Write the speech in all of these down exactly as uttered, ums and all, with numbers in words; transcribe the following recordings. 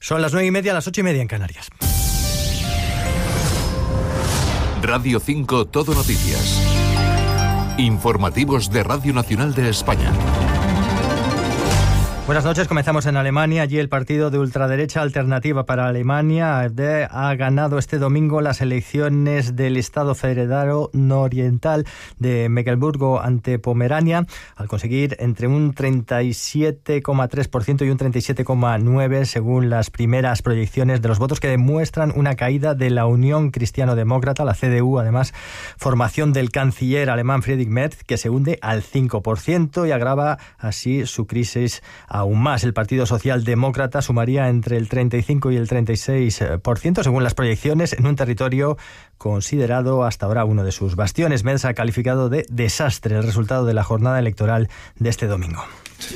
Son las nueve y media, las ocho y media en Canarias. Radio cinco Todo Noticias. Informativos de Radio Nacional de España. Buenas noches, comenzamos en Alemania. Allí el partido de ultraderecha Alternativa para Alemania, A F D, ha ganado este domingo las elecciones del Estado Federado Nororiental de Mecklemburgo ante Pomerania, al conseguir entre un treinta y siete coma tres por ciento y un treinta y siete coma nueve por ciento según las primeras proyecciones de los votos, que demuestran una caída de la Unión Cristiano-Demócrata, la C D U, además formación del canciller alemán Friedrich Merz, que se hunde al cinco por ciento y agrava así su crisis aún más. El Partido Socialdemócrata sumaría entre el treinta y cinco y el treinta y seis por ciento según las proyecciones, en un territorio considerado hasta ahora uno de sus bastiones. Merz ha calificado de desastre el resultado de la jornada electoral de este domingo.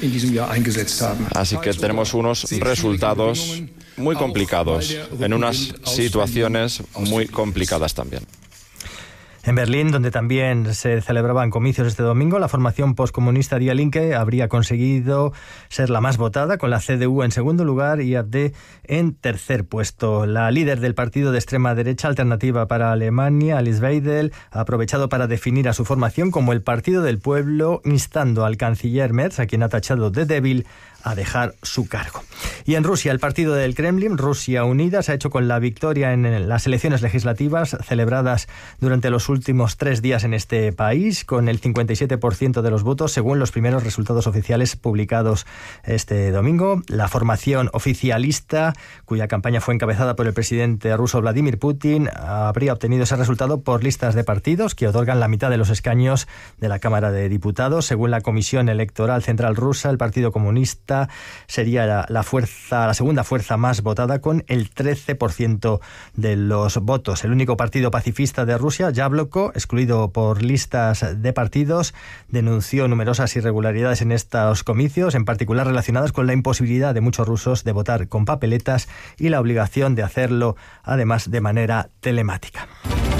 Así que tenemos unos resultados muy complicados, en unas situaciones muy complicadas también. En Berlín, donde también se celebraban comicios este domingo, la formación postcomunista Die Linke habría conseguido ser la más votada, con la C D U en segundo lugar y A F D en tercer puesto. La líder del partido de extrema derecha Alternativa para Alemania, Alice Weidel, ha aprovechado para definir a su formación como el Partido del Pueblo, instando al canciller Merz, a quien ha tachado de débil, a dejar su cargo. Y en Rusia, el partido del Kremlin, Rusia Unida, se ha hecho con la victoria en las elecciones legislativas celebradas durante los últimos tres días en este país, con el cincuenta y siete por ciento de los votos, según los primeros resultados oficiales publicados este domingo. La formación oficialista, cuya campaña fue encabezada por el presidente ruso Vladimir Putin, habría obtenido ese resultado por listas de partidos que otorgan la mitad de los escaños de la Cámara de Diputados. Según la Comisión Electoral Central Rusa, el Partido Comunista sería la, la fuerza, la segunda fuerza más votada, con el trece por ciento de los votos. El único partido pacifista de Rusia, Yabloko, excluido por listas de partidos, denunció numerosas irregularidades en estos comicios, en particular relacionadas con la imposibilidad de muchos rusos de votar con papeletas y la obligación de hacerlo, además, de manera telemática.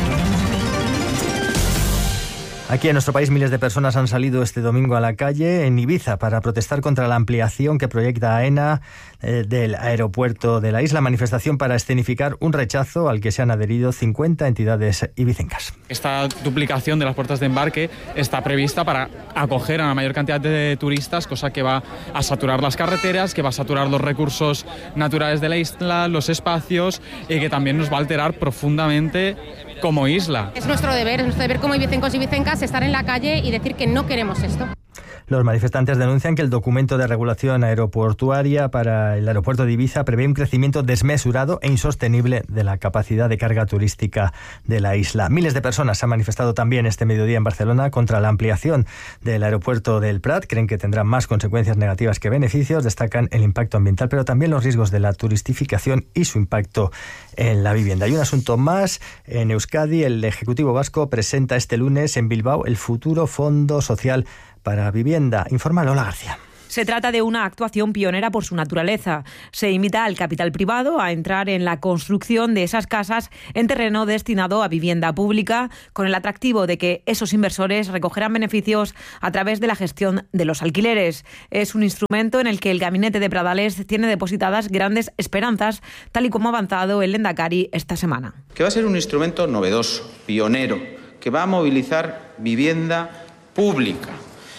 Aquí en nuestro país, miles de personas han salido este domingo a la calle en Ibiza para protestar contra la ampliación que proyecta AENA eh, del aeropuerto de la isla. Manifestación para escenificar un rechazo al que se han adherido cincuenta entidades ibicencas. Esta duplicación de las puertas de embarque está prevista para acoger a la mayor cantidad de turistas, cosa que va a saturar las carreteras, que va a saturar los recursos naturales de la isla, los espacios, y que también nos va a alterar profundamente como isla. Es nuestro deber, es nuestro deber como ibicencos y ibicencas estar en la calle y decir que no queremos esto. Los manifestantes denuncian que el documento de regulación aeroportuaria para el aeropuerto de Ibiza prevé un crecimiento desmesurado e insostenible de la capacidad de carga turística de la isla. Miles de personas se han manifestado también este mediodía en Barcelona contra la ampliación del aeropuerto del Prat. Creen que tendrá más consecuencias negativas que beneficios. Destacan el impacto ambiental, pero también los riesgos de la turistificación y su impacto en la vivienda. Y un asunto más, en Euskadi, el Ejecutivo Vasco presenta este lunes en Bilbao el futuro Fondo Social para Vivienda. Informa Lola García. Se trata de una actuación pionera por su naturaleza. Se invita al capital privado a entrar en la construcción de esas casas en terreno destinado a vivienda pública, con el atractivo de que esos inversores recogerán beneficios a través de la gestión de los alquileres. Es un instrumento en el que el gabinete de Pradales tiene depositadas grandes esperanzas, tal y como ha avanzado el Lehendakari esta semana. Que va a ser un instrumento novedoso, pionero, que va a movilizar vivienda pública.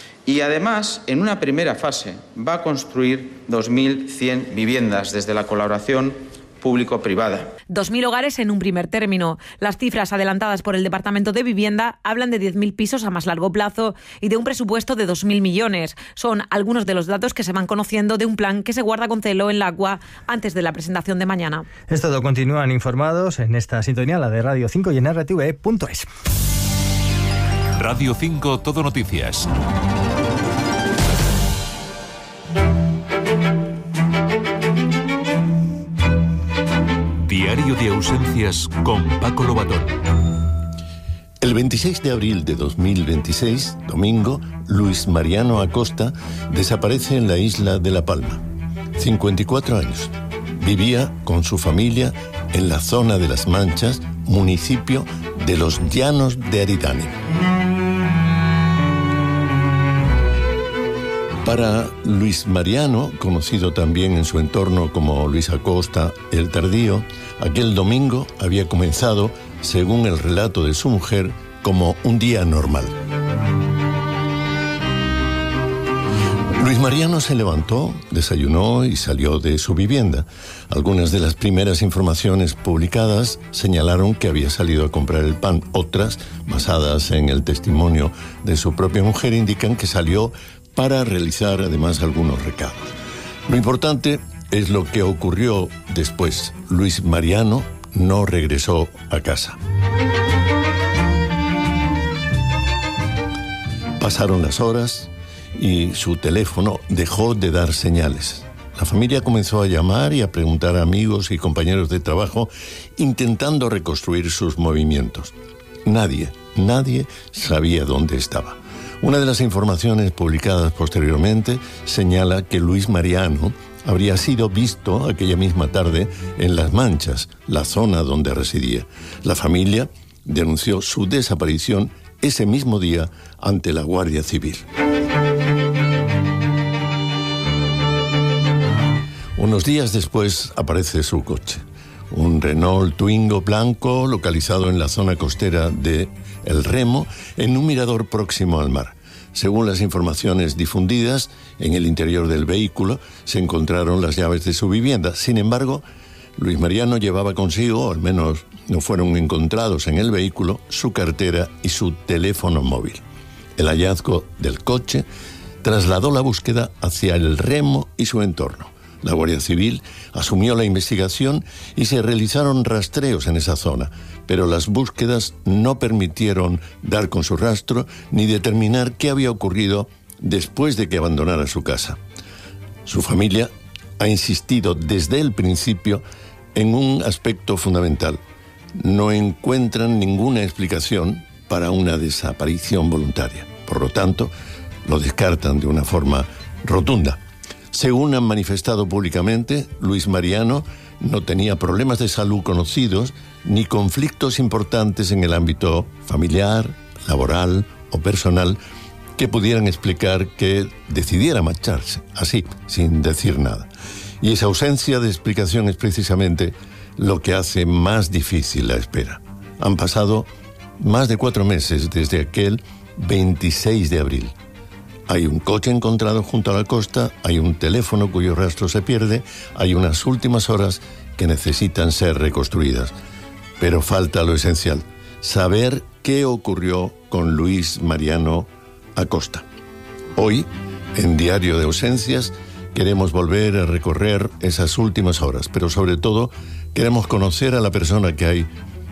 Y además, en una primera fase, va a construir dos mil cien viviendas desde la colaboración público-privada. dos mil hogares en un primer término. Las cifras adelantadas por el Departamento de Vivienda hablan de diez mil pisos a más largo plazo y de un presupuesto de dos mil millones. Son algunos de los datos que se van conociendo de un plan que se guarda con celo en la agua antes de la presentación de mañana. Es todo. Continúan informados en esta sintonía, la de Radio cinco y en R T V punto es. Radio cinco Todo Noticias. Diario de ausencias con Paco Lobatón. El veintiséis de abril de dos mil veintiséis, domingo, Luis Mariano Acosta desaparece en la isla de La Palma. cincuenta y cuatro años. Vivía con su familia en la zona de Las Manchas, municipio de Los Llanos de Aridane. Para Luis Mariano, conocido también en su entorno como Luis Acosta el Tardío, aquel domingo había comenzado, según el relato de su mujer, como un día normal. Luis Mariano se levantó, desayunó y salió de su vivienda. Algunas de las primeras informaciones publicadas señalaron que había salido a comprar el pan. Otras, basadas en el testimonio de su propia mujer, indican que salió para realizar además algunos recados. Lo importante es lo que ocurrió después. Luis Mariano no regresó a casa. Pasaron las horas y su teléfono dejó de dar señales. La familia comenzó a llamar y a preguntar a amigos y compañeros de trabajo, intentando reconstruir sus movimientos. Nadie, nadie sabía dónde estaba. Una de las informaciones publicadas posteriormente señala que Luis Mariano habría sido visto aquella misma tarde en Las Manchas, la zona donde residía. La familia denunció su desaparición ese mismo día ante la Guardia Civil. Unos días después aparece su coche, un Renault Twingo blanco localizado en la zona costera de El Remo, en un mirador próximo al mar. Según las informaciones difundidas, en el interior del vehículo se encontraron las llaves de su vivienda. Sin embargo, Luis Mariano llevaba consigo, o al menos no fueron encontrados en el vehículo, su cartera y su teléfono móvil. El hallazgo del coche trasladó la búsqueda hacia El Remo y su entorno. La Guardia Civil asumió la investigación y se realizaron rastreos en esa zona, pero las búsquedas no permitieron dar con su rastro ni determinar qué había ocurrido después de que abandonara su casa. Su familia ha insistido desde el principio en un aspecto fundamental. No encuentran ninguna explicación para una desaparición voluntaria. Por lo tanto, lo descartan de una forma rotunda. Según han manifestado públicamente, Luis Mariano no tenía problemas de salud conocidos ni conflictos importantes en el ámbito familiar, laboral o personal que pudieran explicar que decidiera marcharse, así, sin decir nada. Y esa ausencia de explicación es precisamente lo que hace más difícil la espera. Han pasado más de cuatro meses desde aquel veintiséis de abril. Hay un coche encontrado junto a la costa, hay un teléfono cuyo rastro se pierde, hay unas últimas horas que necesitan ser reconstruidas. Pero falta lo esencial, saber qué ocurrió con Luis Mariano Acosta. Hoy, en Diario de Ausencias, queremos volver a recorrer esas últimas horas, pero sobre todo queremos conocer a la persona que hay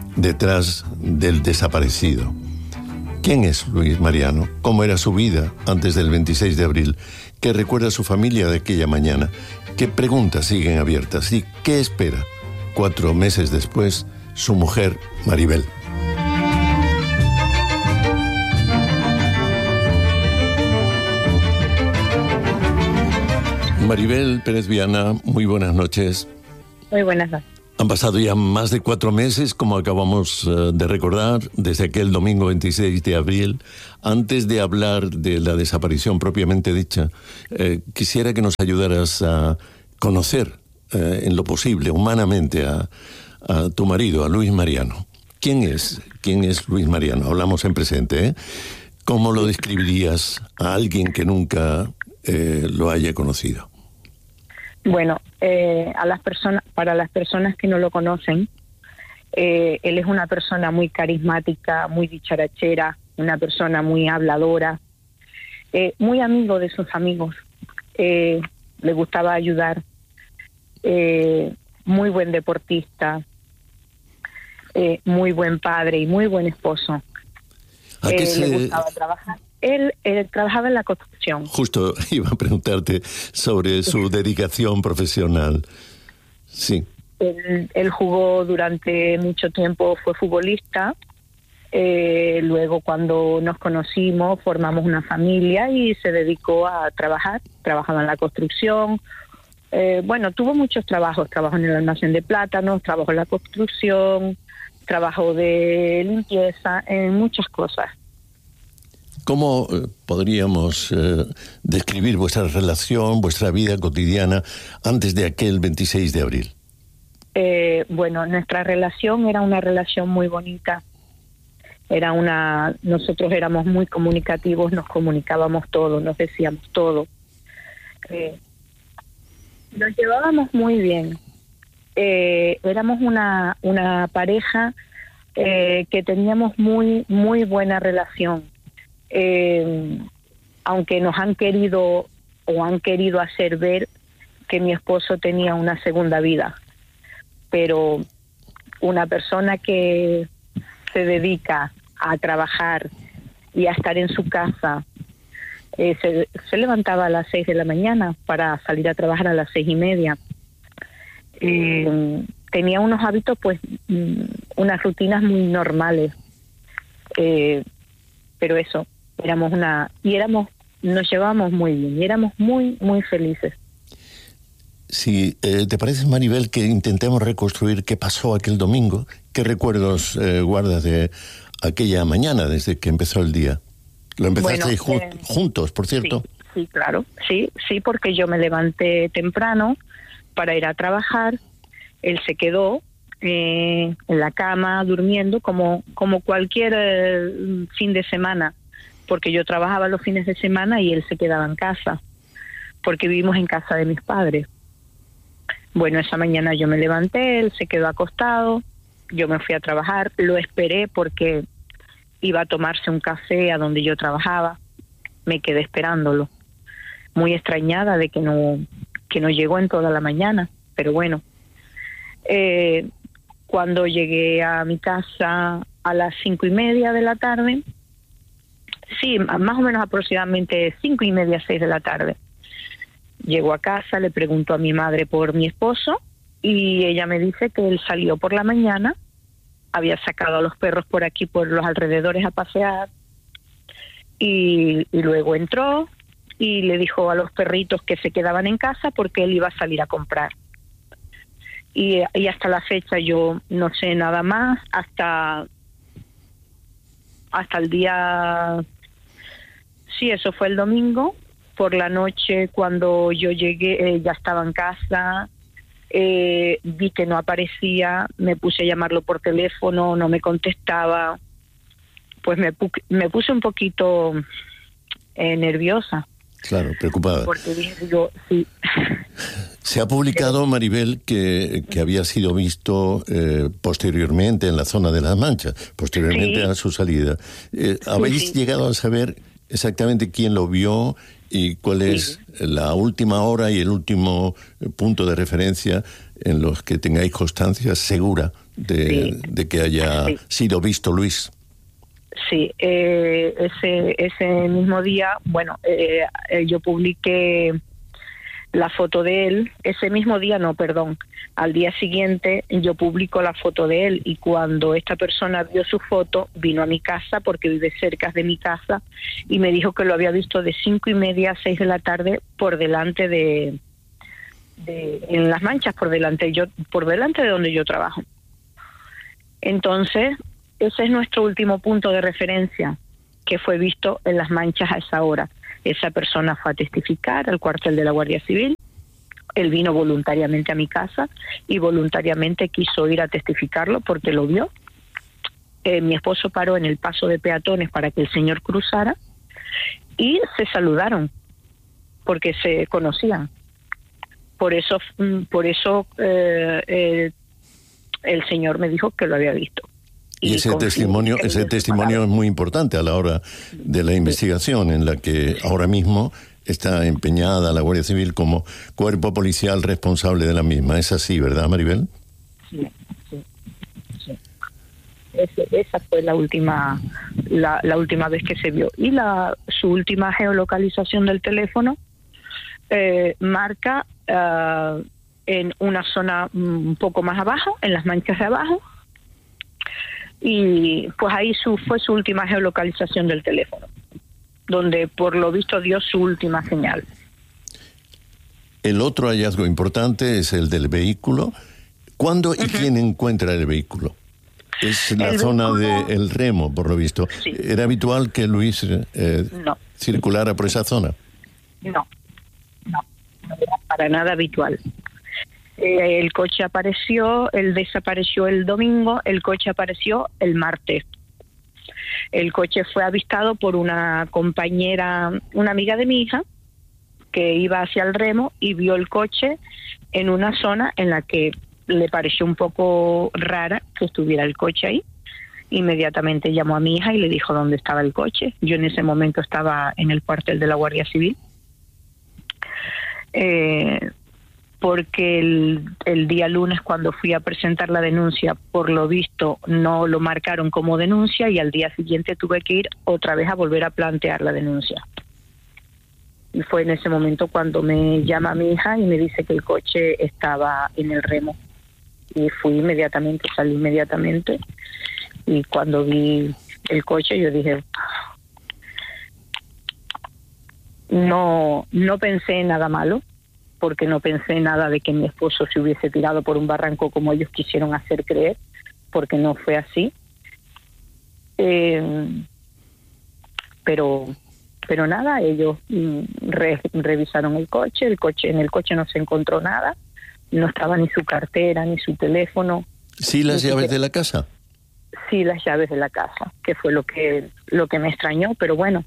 detrás del desaparecido. ¿Quién es Luis Mariano? ¿Cómo era su vida antes del veintiséis de abril? ¿Qué recuerda su familia de aquella mañana? ¿Qué preguntas siguen abiertas? ¿Y qué espera, cuatro meses después, su mujer, Maribel? Maribel Pérez Viana, muy buenas noches. Muy buenas noches. Han pasado ya más de cuatro meses, como acabamos uh, de recordar, desde aquel domingo veintiséis de abril. Antes de hablar de la desaparición propiamente dicha, eh, quisiera que nos ayudaras a conocer, eh, en lo posible, humanamente, a, a tu marido, a Luis Mariano. ¿Quién es? ¿Quién es Luis Mariano? Hablamos en presente, ¿eh? ¿Cómo lo describirías a alguien que nunca eh, lo haya conocido? Bueno, eh, a las personas, para las personas que no lo conocen, eh, él es una persona muy carismática, muy dicharachera, una persona muy habladora, eh, muy amigo de sus amigos, eh, le gustaba ayudar, eh, muy buen deportista, eh, muy buen padre y muy buen esposo. ¿A qué eh, se... le gustaba trabajar. Él, él trabajaba en la construcción. Justo iba a preguntarte sobre su dedicación profesional. Sí. Él, él jugó durante mucho tiempo, fue futbolista. Eh, luego, cuando nos conocimos, formamos una familia y se dedicó a trabajar. Trabajaba en la construcción. Eh, bueno, tuvo muchos trabajos. Trabajó en el almacén de plátanos, trabajó en la construcción, trabajó de limpieza, en muchas cosas. ¿Cómo eh, podríamos eh, describir vuestra relación, vuestra vida cotidiana antes de aquel veintiséis de abril? Eh, bueno, nuestra relación era una relación muy bonita. Era una, nosotros éramos muy comunicativos, nos comunicábamos todo, nos decíamos todo. Eh, nos llevábamos muy bien. Eh, éramos una, una pareja eh, que teníamos muy, muy buena relación. Eh, aunque nos han querido o han querido hacer ver que mi esposo tenía una segunda vida. Pero una persona que se dedica a trabajar y a estar en su casa, eh, se, se levantaba a las seis de la mañana para salir a trabajar a las seis y media. Eh, tenía unos hábitos, pues, unas rutinas muy normales. Eh, pero eso, éramos una, y éramos, nos llevábamos muy bien, y éramos muy, muy felices. Si eh, te parece, Maribel, que intentemos reconstruir qué pasó aquel domingo, qué recuerdos eh, guardas de aquella mañana desde que empezó el día. ¿Lo empezasteis bueno, ju- eh, juntos, por cierto? Sí, sí, claro, sí, sí, porque yo me levanté temprano para ir a trabajar, él se quedó eh, en la cama durmiendo como, como cualquier eh, fin de semana, porque yo trabajaba los fines de semana y él se quedaba en casa, porque vivimos en casa de mis padres. Bueno, esa mañana yo me levanté, él se quedó acostado, yo me fui a trabajar, lo esperé porque iba a tomarse un café a donde yo trabajaba, me quedé esperándolo, muy extrañada de que no, que no llegó en toda la mañana, pero bueno. Eh, cuando llegué a mi casa a las cinco y media de la tarde, sí, más o menos aproximadamente cinco y media, seis de la tarde, llegó a casa, le preguntó a mi madre por mi esposo y ella me dice que él salió por la mañana, había sacado a los perros por aquí, por los alrededores a pasear y, y luego entró y le dijo a los perritos que se quedaban en casa porque él iba a salir a comprar. Y, y hasta la fecha yo no sé nada más, hasta, hasta el día, sí, eso fue el domingo. Por la noche, cuando yo llegué, eh, ya estaba en casa, eh, vi que no aparecía, me puse a llamarlo por teléfono, no me contestaba, pues me, pu- me puse un poquito eh, nerviosa. Claro, preocupada. Porque dije, digo, sí. Se ha publicado, Maribel, que, que había sido visto eh, posteriormente en la zona de Las Manchas, posteriormente sí. a su salida. Eh, ¿Habéis sí, sí. llegado a saber exactamente quién lo vio y cuál es sí. la última hora y el último punto de referencia en los que tengáis constancia segura de, sí. de que haya sí. sido visto Luis? Sí, eh, ese ese mismo día, bueno, eh, eh, yo publiqué la foto de él, ese mismo día no, perdón, al día siguiente yo publico la foto de él y cuando esta persona vio su foto vino a mi casa porque vive cerca de mi casa y me dijo que lo había visto de cinco y media a seis de la tarde por delante de, de en Las Manchas, por delante yo por delante de donde yo trabajo. Entonces ese es nuestro último punto de referencia, que fue visto en Las Manchas a esa hora. Esa persona fue a testificar al cuartel de la Guardia Civil, él vino voluntariamente a mi casa y voluntariamente quiso ir a testificarlo porque lo vio. Eh, mi esposo paró en el paso de peatones para que el señor cruzara y se saludaron porque se conocían. Por eso, por eso eh, eh, el señor me dijo que lo había visto. Y, y ese testimonio, ese testimonio es muy importante a la hora de la investigación, en la que ahora mismo está empeñada la Guardia Civil como cuerpo policial responsable de la misma. ¿Es así, verdad, Maribel? Sí, sí, sí. Ese, esa fue la última, la, la última vez que se vio. Y la su última geolocalización del teléfono eh, marca uh, en una zona un poco más abajo, en Las Manchas de abajo. Y pues ahí su, fue su última geolocalización del teléfono, donde por lo visto dio su última señal. El otro hallazgo importante es el del vehículo. ¿Cuándo y uh-huh. quién encuentra el vehículo? Es la El zona vehículo- de El Remo, por lo visto. Sí. ¿Era habitual que Luis eh, No. circulara por esa zona? No, no, no era para nada habitual. Eh, el coche apareció, él desapareció el domingo, el coche apareció el martes. El coche fue avistado por una compañera, una amiga de mi hija, que iba hacia el Remo y vio el coche en una zona en la que le pareció un poco rara que estuviera el coche ahí. Inmediatamente llamó a mi hija y le dijo dónde estaba el coche. Yo en ese momento estaba en el cuartel de la Guardia Civil. Eh, porque el, el día lunes, cuando fui a presentar la denuncia, por lo visto no lo marcaron como denuncia y al día siguiente tuve que ir otra vez a volver a plantear la denuncia. Y fue en ese momento cuando me llama mi hija y me dice que el coche estaba en el Remo. Y fui inmediatamente, salí inmediatamente. Y cuando vi el coche yo dije, no, no pensé en nada malo, porque no pensé nada de que mi esposo se hubiese tirado por un barranco como ellos quisieron hacer creer, porque no fue así. Eh, pero pero nada, ellos mm, re, revisaron el coche, el coche en el coche no se encontró nada, no estaba ni su cartera ni su teléfono. ¿Sí las Ni llaves siquiera- de la casa? Sí, las llaves de la casa, que fue lo que lo que me extrañó, pero bueno.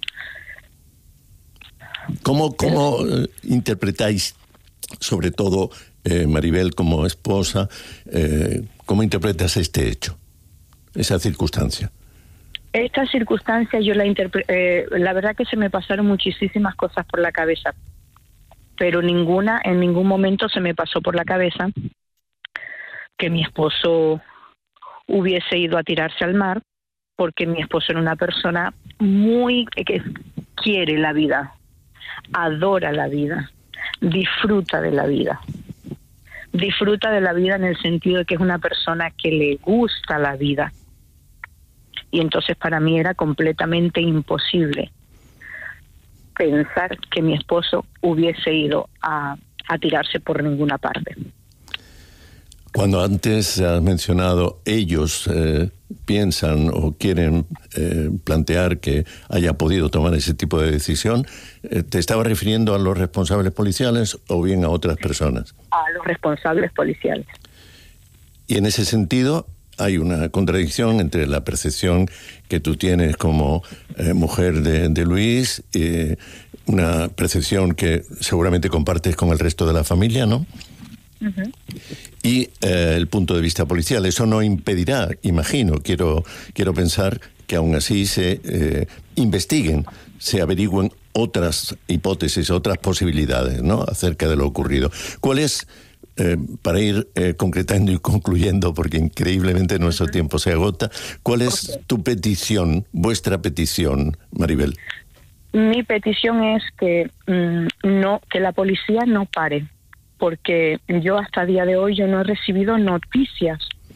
¿Cómo, cómo eh, interpretáis, sobre todo eh, Maribel como esposa, eh, cómo interpretas este hecho, esa circunstancia? Esta circunstancia yo la interpre- eh, la verdad que se me pasaron muchísimas cosas por la cabeza, pero ninguna, en ningún momento se me pasó por la cabeza que mi esposo hubiese ido a tirarse al mar, porque mi esposo era una persona muy que quiere la vida, adora la vida, disfruta de la vida. Disfruta de la vida en el sentido de que es una persona que le gusta la vida. Y entonces para mí era completamente imposible pensar que mi esposo hubiese ido a, a tirarse por ninguna parte. Cuando antes has mencionado ellos eh, piensan o quieren eh, plantear que haya podido tomar ese tipo de decisión, eh, ¿te estabas refiriendo a los responsables policiales o bien a otras personas? A los responsables policiales. Y en ese sentido hay una contradicción entre la percepción que tú tienes como eh, mujer de, de Luis, eh, una percepción que seguramente compartes con el resto de la familia, ¿no? Uh-huh. Y eh, el punto de vista policial. Eso no impedirá, imagino, quiero, quiero pensar que aún así se eh, investiguen, se averigüen otras hipótesis, otras posibilidades, ¿no?, acerca de lo ocurrido. ¿Cuál es, eh, para ir eh, concretando y concluyendo, porque increíblemente nuestro uh-huh. tiempo se agota, cuál es okay. tu petición, vuestra petición, Maribel? Mi petición es que mmm, no, que la policía no pare, porque yo hasta el día de hoy yo no he recibido noticias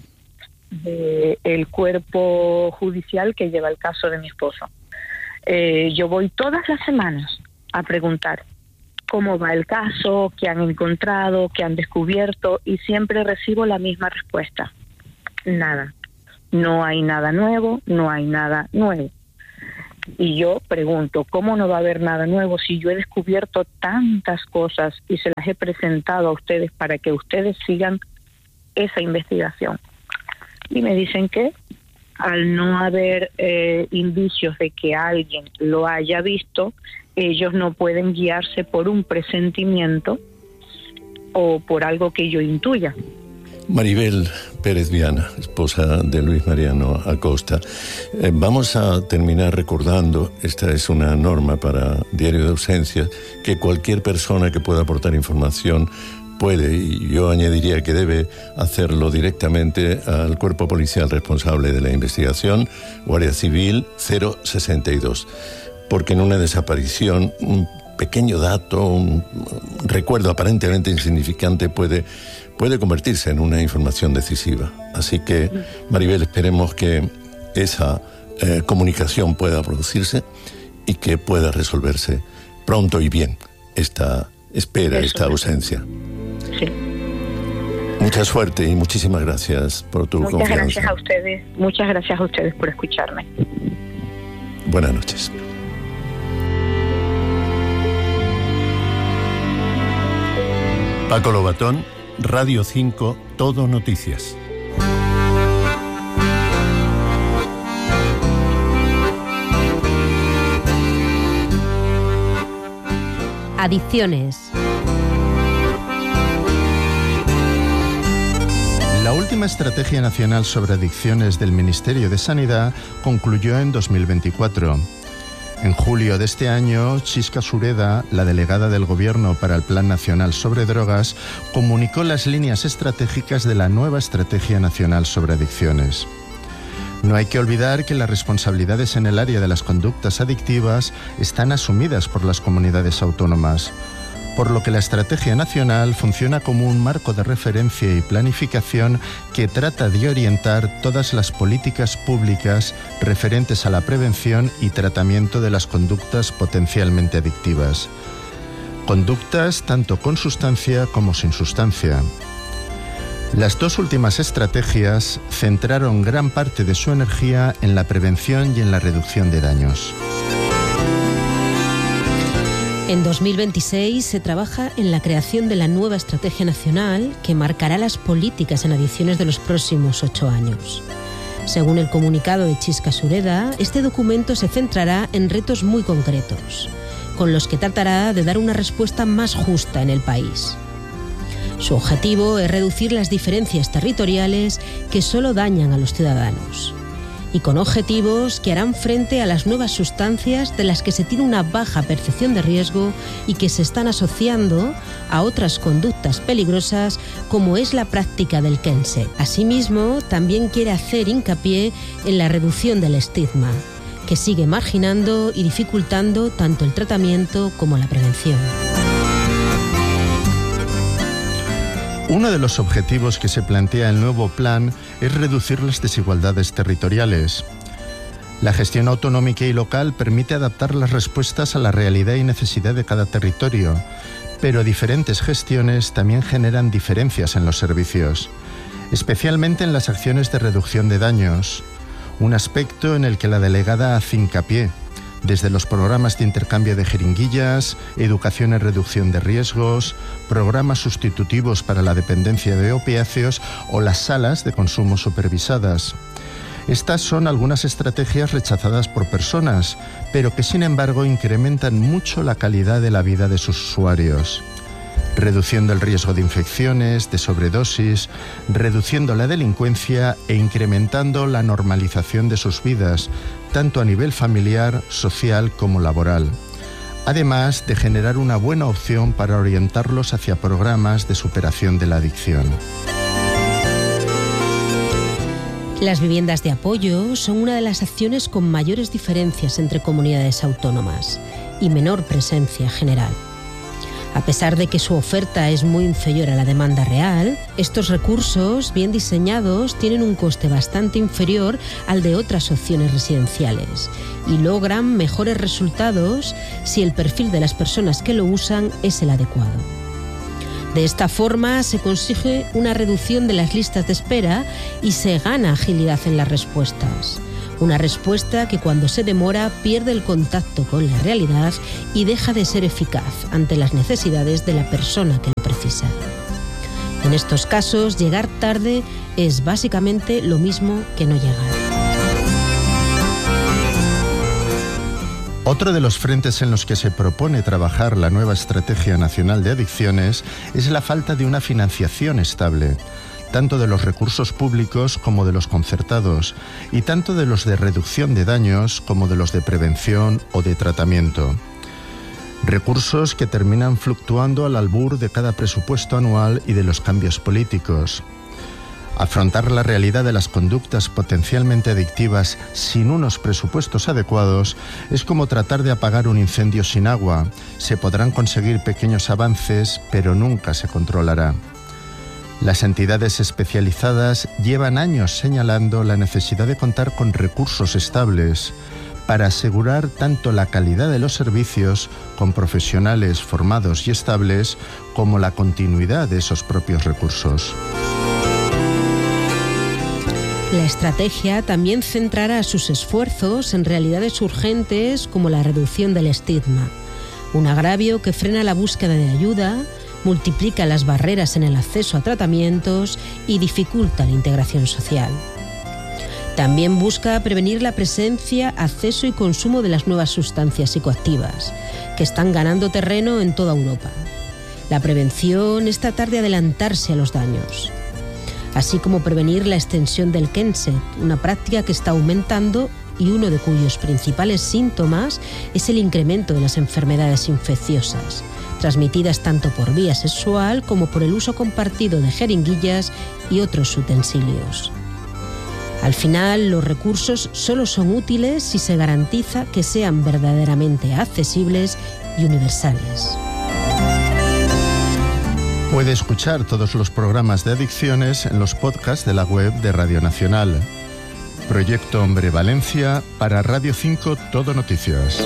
del cuerpo judicial que lleva el caso de mi esposo. Eh, yo voy todas las semanas a preguntar cómo va el caso, qué han encontrado, qué han descubierto, y siempre recibo la misma respuesta: nada, no hay nada nuevo, no hay nada nuevo. Y yo pregunto, ¿cómo no va a haber nada nuevo si yo he descubierto tantas cosas y se las he presentado a ustedes para que ustedes sigan esa investigación? Y me dicen que al no haber eh, indicios de que alguien lo haya visto, ellos no pueden guiarse por un presentimiento o por algo que yo intuya. Maribel Pérez Viana, esposa de Luis Mariano Acosta. Eh, vamos a terminar recordando, esta es una norma para Diario de Ausencias, que cualquier persona que pueda aportar información puede, y yo añadiría que debe hacerlo directamente al cuerpo policial responsable de la investigación, Guardia Civil cero sesenta y dos, porque en una desaparición un pequeño dato, un recuerdo aparentemente insignificante puede puede convertirse en una información decisiva. Así que, Maribel, esperemos que esa eh, comunicación pueda producirse y que pueda resolverse pronto y bien esta espera, Eso. esta ausencia. Sí. Mucha suerte y muchísimas gracias por tu Muchas confianza. Muchas gracias a ustedes. Muchas gracias a ustedes por escucharme. Buenas noches. Paco Lobatón, Radio cinco, Todo Noticias. Adicciones. La última Estrategia Nacional sobre Adicciones del Ministerio de Sanidad concluyó en dos mil veinticuatro. En julio de este año, Chisca Sureda, la delegada del Gobierno para el Plan Nacional sobre Drogas, comunicó las líneas estratégicas de la nueva Estrategia Nacional sobre Adicciones. No hay que olvidar que las responsabilidades en el área de las conductas adictivas están asumidas por las comunidades autónomas, por lo que la Estrategia Nacional funciona como un marco de referencia y planificación que trata de orientar todas las políticas públicas referentes a la prevención y tratamiento de las conductas potencialmente adictivas. Conductas tanto con sustancia como sin sustancia. Las dos últimas estrategias centraron gran parte de su energía en la prevención y en la reducción de daños. En dos mil veintiséis se trabaja en la creación de la nueva Estrategia Nacional que marcará las políticas en adicciones de los próximos ocho años. Según el comunicado de Chisca Sureda, este documento se centrará en retos muy concretos, con los que tratará de dar una respuesta más justa en el país. Su objetivo es reducir las diferencias territoriales que solo dañan a los ciudadanos, y con objetivos que harán frente a las nuevas sustancias de las que se tiene una baja percepción de riesgo y que se están asociando a otras conductas peligrosas como es la práctica del kense. Asimismo, también quiere hacer hincapié en la reducción del estigma, que sigue marginando y dificultando tanto el tratamiento como la prevención. Uno de los objetivos que se plantea el nuevo plan es reducir las desigualdades territoriales. La gestión autonómica y local permite adaptar las respuestas a la realidad y necesidad de cada territorio, pero diferentes gestiones también generan diferencias en los servicios, especialmente en las acciones de reducción de daños, un aspecto en el que la delegada hace hincapié, desde los programas de intercambio de jeringuillas, educación en reducción de riesgos, programas sustitutivos para la dependencia de opiáceos o las salas de consumo supervisadas. Estas son algunas estrategias rechazadas por personas, pero que sin embargo incrementan mucho la calidad de la vida de sus usuarios, reduciendo el riesgo de infecciones, de sobredosis, reduciendo la delincuencia e incrementando la normalización de sus vidas, tanto a nivel familiar, social como laboral, además de generar una buena opción para orientarlos hacia programas de superación de la adicción. Las viviendas de apoyo son una de las acciones con mayores diferencias entre comunidades autónomas y menor presencia general. A pesar de que su oferta es muy inferior a la demanda real, estos recursos, bien diseñados, tienen un coste bastante inferior al de otras opciones residenciales y logran mejores resultados si el perfil de las personas que lo usan es el adecuado. De esta forma se consigue una reducción de las listas de espera y se gana agilidad en las respuestas. Una respuesta que cuando se demora pierde el contacto con la realidad y deja de ser eficaz ante las necesidades de la persona que lo precisa. En estos casos, llegar tarde es básicamente lo mismo que no llegar. Otro de los frentes en los que se propone trabajar la nueva Estrategia Nacional de Adicciones es la falta de una financiación estable, tanto de los recursos públicos como de los concertados, y tanto de los de reducción de daños como de los de prevención o de tratamiento. Recursos que terminan fluctuando al albur de cada presupuesto anual y de los cambios políticos. Afrontar la realidad de las conductas potencialmente adictivas sin unos presupuestos adecuados es como tratar de apagar un incendio sin agua. Se podrán conseguir pequeños avances, pero nunca se controlará. Las entidades especializadas llevan años señalando la necesidad de contar con recursos estables, para asegurar tanto la calidad de los servicios con profesionales formados y estables como la continuidad de esos propios recursos. La estrategia también centrará sus esfuerzos en realidades urgentes como la reducción del estigma, un agravio que frena la búsqueda de ayuda, multiplica las barreras en el acceso a tratamientos y dificulta la integración social. También busca prevenir la presencia, acceso y consumo de las nuevas sustancias psicoactivas, que están ganando terreno en toda Europa. La prevención es tratar de adelantarse a los daños, así como prevenir la extensión del Kenset, una práctica que está aumentando y uno de cuyos principales síntomas es el incremento de las enfermedades infecciosas, transmitidas tanto por vía sexual como por el uso compartido de jeringuillas y otros utensilios. Al final, los recursos solo son útiles si se garantiza que sean verdaderamente accesibles y universales. Puede escuchar todos los programas de adicciones en los podcasts de la web de Radio Nacional. Proyecto Hombre Valencia para Radio cinco Todo Noticias.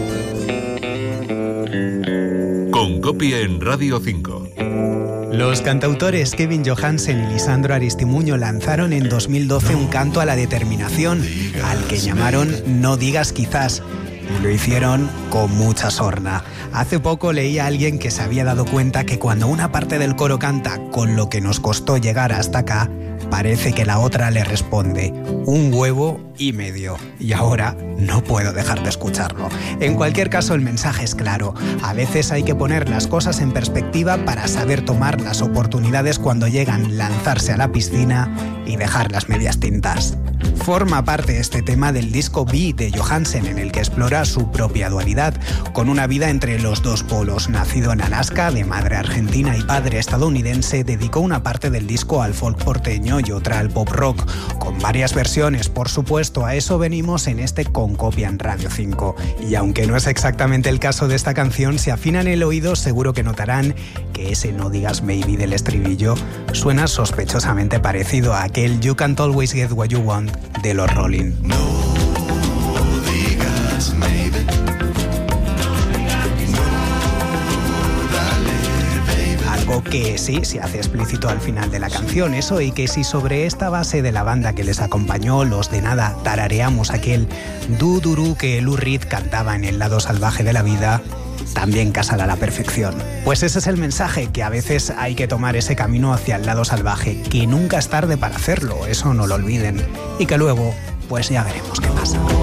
Con copia en Radio cinco. Los cantautores Kevin Johansen y Lisandro Aristimuño lanzaron en dos mil doce un canto a la determinación, al que llamaron No digas quizás, y lo hicieron con mucha sorna. Hace poco leí a alguien que se había dado cuenta que cuando una parte del coro canta con lo que nos costó llegar hasta acá, parece que la otra le responde un huevo y medio. Y ahora no puedo dejar de escucharlo. En cualquier caso, el mensaje es claro. A veces hay que poner las cosas en perspectiva para saber tomar las oportunidades cuando llegan, lanzarse a la piscina y dejar las medias tintas. Forma parte este tema del disco B de Johansen, en el que explora su propia dualidad, con una vida entre los dos polos. Nacido en Alaska, de madre argentina y padre estadounidense, dedicó una parte del disco al folk porteño y otra al pop rock, con varias versiones, por supuesto. A eso venimos en este Con Copia en Radio cinco. Y aunque no es exactamente el caso de esta canción, si afinan el oído seguro que notarán que ese No digas maybe del estribillo suena sospechosamente parecido a aquel You Can't Always Get What You Want de los Rolling. No digas maybe. Algo que sí se hace explícito al final de la canción, eso, y que si sobre esta base de la banda que les acompañó, los de Nada, tarareamos aquel du-du-ru que Lou Reed cantaba en El lado salvaje de la vida, también casará a la perfección. Pues ese es el mensaje, que a veces hay que tomar ese camino hacia el lado salvaje, que nunca es tarde para hacerlo, eso no lo olviden, y que luego, pues ya veremos qué pasa.